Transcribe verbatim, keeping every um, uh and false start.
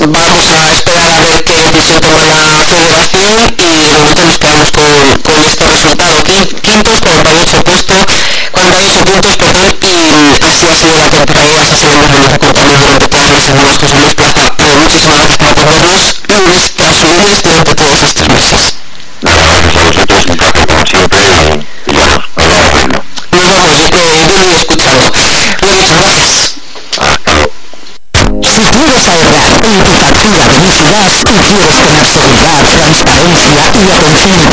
vamos a esperar a ver qué decisión toma la federación y de momento nos quedamos con, con este resultado. Quintos, cuarenta y ocho puestos, cuarenta y ocho puntos, perdón, y así ha sido la temporalidad, así se ven los recortamientos durante todas las semanas. José Luis Plaza, eh, muchísimas gracias por atendernos. Lunes, la subida durante todos estos meses. Nada, gracias a vosotros, un placer como siempre y, y bueno, vamos a hacerlo. Nos vamos, yo, yo lo voy escuchando. Lo dicho, gracias. Hasta luego. Si quieres ahorrar en tu factura de luz y gas y quieres tener seguridad, transparencia y atención